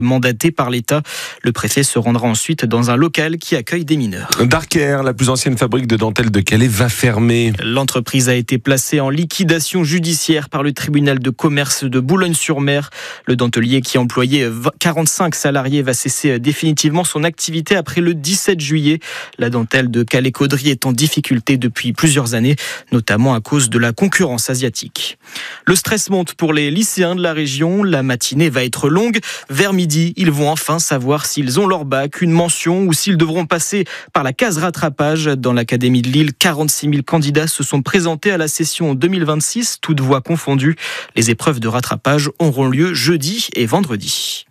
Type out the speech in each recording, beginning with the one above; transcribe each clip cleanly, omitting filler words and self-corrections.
mandaté par l'État. Le préfet se rendra ensuite dans un local qui accueille des mineurs. Darker, la plus ancienne fabrique de dentelle de Calais, va fermer. L'entreprise a été placée en liquidation judiciaire par le tribunal de commerce de Boulogne-sur-Mer. Le dentelier qui employait 45 salariés va cesser définitivement son activité après le 17 juillet. La dentelle de Calais-Caudry est en difficulté depuis plusieurs années, notamment à cause de la concurrence asiatique. Le stress monte pour les lycéens de la région. La matinée va être longue. Vers midi, ils vont enfin savoir s'ils ont leur bac, une mention ou s'ils devront passer par la case rattrapage. Dans l'Académie de Lille, 46 000 candidats se sont présentés à la session 2026, toutes voies confondues. Les épreuves de rattrapage auront lieu jeudi et vendredi.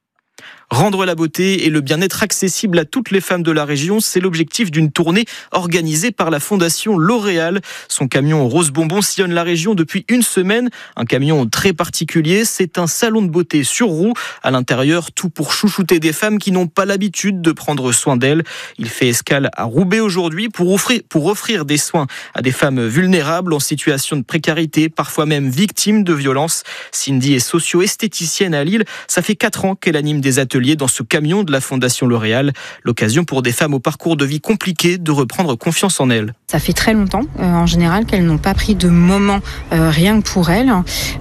Rendre la beauté et le bien-être accessible à toutes les femmes de la région, c'est l'objectif d'une tournée organisée par la Fondation L'Oréal. Son camion Rose Bonbon sillonne la région depuis une semaine. Un camion très particulier, c'est un salon de beauté sur roue. À l'intérieur, tout pour chouchouter des femmes qui n'ont pas l'habitude de prendre soin d'elles. Il fait escale à Roubaix aujourd'hui pour offrir des soins à des femmes vulnérables en situation de précarité, parfois même victimes de violences. Cindy est socio-esthéticienne à Lille. Ça fait 4 ans qu'elle anime des ateliers dans ce camion de la Fondation L'Oréal. L'occasion pour des femmes au parcours de vie compliqué de reprendre confiance en elles. Ça fait très longtemps, en général, qu'elles n'ont pas pris de moment rien que pour elles.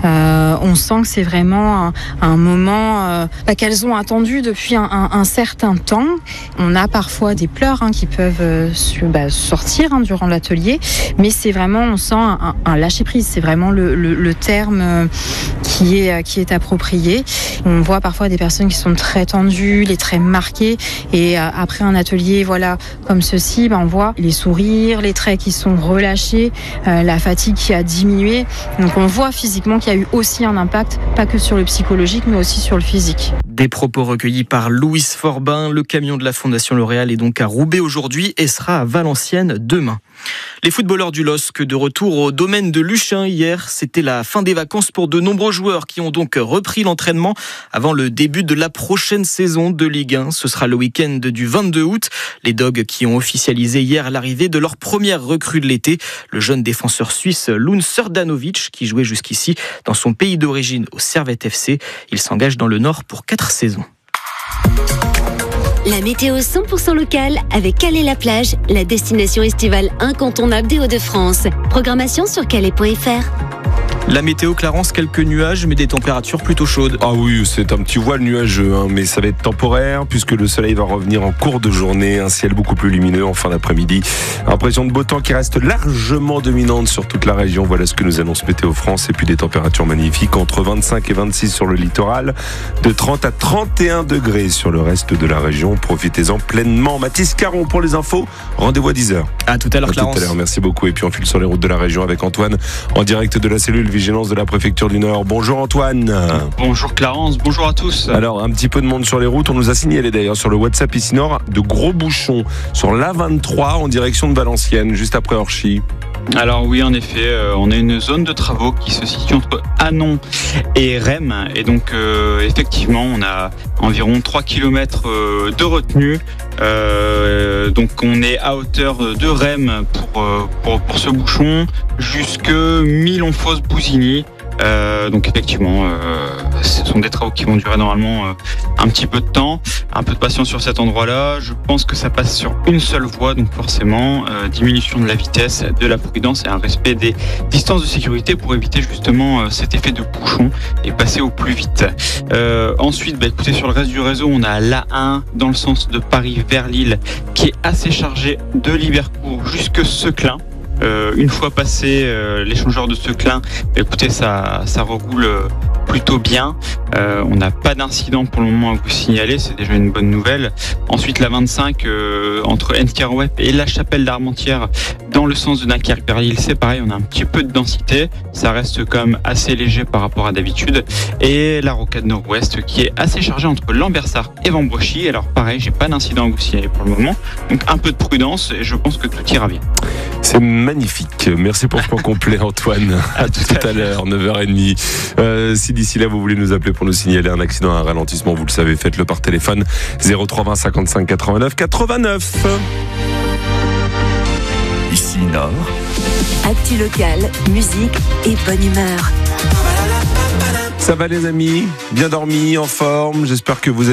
On sent que c'est vraiment un moment qu'elles ont attendu depuis un certain temps. On a parfois des pleurs qui peuvent sortir durant l'atelier, mais c'est vraiment, on sent un lâcher-prise. C'est vraiment le terme qui est approprié. On voit parfois des personnes qui sont très tendues, les traits marqués, et après un atelier comme ceci, on voit les sourires, les traits qui sont relâchés, la fatigue qui a diminué. Donc on voit physiquement qu'il y a eu aussi un impact, pas que sur le psychologique, mais aussi sur le physique. Des propos recueillis par Louise Forbin. Le camion de la Fondation L'Oréal est donc à Roubaix aujourd'hui et sera à Valenciennes demain. Les footballeurs du LOSC de retour au domaine de Luchin hier. C'était la fin des vacances pour de nombreux joueurs qui ont donc repris l'entraînement avant le début de la prochaine saison de Ligue 1. Ce sera le week-end du 22 août. Les Dogs qui ont officialisé hier l'arrivée de leur première recrue de l'été, le jeune défenseur suisse Lun Srdanovic qui jouait jusqu'ici dans son pays d'origine au Servette FC. Il s'engage dans le Nord pour 4 saisons. La météo 100% locale avec Calais-la-Plage, la destination estivale incontournable des Hauts-de-France. Programmation sur calais.fr. La météo, Clarence, quelques nuages, mais des températures plutôt chaudes. Ah oui, c'est un petit voile nuageux, mais ça va être temporaire puisque le soleil va revenir en cours de journée. Un ciel beaucoup plus lumineux en fin d'après-midi. Impression de beau temps qui reste largement dominante sur toute la région. Voilà ce que nous annonce Météo France. Et puis des températures magnifiques entre 25 et 26 sur le littoral, de 30 à 31 degrés sur le reste de la région. Profitez-en pleinement. Mathis Caron pour les infos. Rendez-vous à 10h. À tout à l'heure, Clarence. Tout à l'heure, merci beaucoup. Et puis on file sur les routes de la région avec Antoine en direct de la cellule vigilance de la préfecture du Nord. Bonjour Antoine. Bonjour Clarence, bonjour à tous. Alors un petit peu de monde sur les routes, on nous a signalé d'ailleurs sur le WhatsApp ici Nord de gros bouchons sur l'A23 en direction de Valenciennes, juste après Orchy. Alors oui, en effet, on a une zone de travaux qui se situe entre Anon et Rem. Et donc, effectivement, on a environ 3 km de retenue. Donc, on est à hauteur de Rem pour ce bouchon jusque Milon-Fosse-Bousigny. Donc effectivement, ce sont des travaux qui vont durer normalement un petit peu de temps, un peu de patience sur cet endroit-là. Je pense que ça passe sur une seule voie, donc forcément diminution de la vitesse, de la prudence et un respect des distances de sécurité pour éviter justement cet effet de bouchon et passer au plus vite. Ensuite, écoutez, sur le reste du réseau, on a l'A1 dans le sens de Paris vers Lille qui est assez chargé de Libercourt jusque Seclin. Une fois passé l'échangeur de Seclin, écoutez, ça roule plutôt bien. On n'a pas d'incident pour le moment à vous signaler, c'est déjà une bonne nouvelle. Ensuite, la 25 entre Enkerwep et la Chapelle d'Armentières dans le sens de Dunkerque vers Lille, c'est pareil, on a un petit peu de densité. Ça reste quand même assez léger par rapport à d'habitude. Et la rocade nord-ouest qui est assez chargée entre Lambersart et Vambrochy. Alors pareil, j'ai pas d'incident à vous signaler pour le moment. Donc un peu de prudence et je pense que tout ira bien. C'est magnifique. Merci pour ce point complet, Antoine. À tout à l'heure, 9h30. Si d'ici là, vous voulez nous appeler pour nous signaler un accident, un ralentissement, vous le savez, faites-le par téléphone. 0320 55 89 89. Ici Nord. Actu local, musique et bonne humeur. Ça va les amis? Bien dormi, en forme? J'espère que vous